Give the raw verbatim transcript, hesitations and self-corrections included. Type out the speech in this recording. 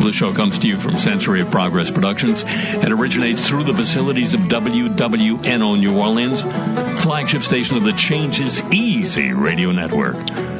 the show comes to you from Century of Progress Productions and originates through the facilities of W W N O New Orleans, flagship station of the Changes Easy Radio Network.